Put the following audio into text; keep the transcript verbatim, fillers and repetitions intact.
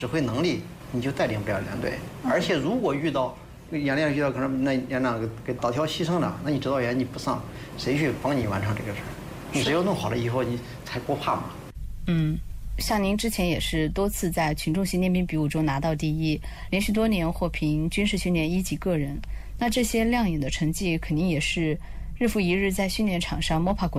指挥能力你就带领不了连队。而且如果遇到演练遇到可能那连长给给倒条牺牲了，那你指导员你不上，谁去帮你完成这个事儿？你只有弄好了以后，你才不怕嘛。 嗯。像您之前也是多次在群众性练兵比武中拿到第一，连续多年获评军事训练一级个人，那这些亮眼的成绩肯定也是日复一日在训练场上摸爬滚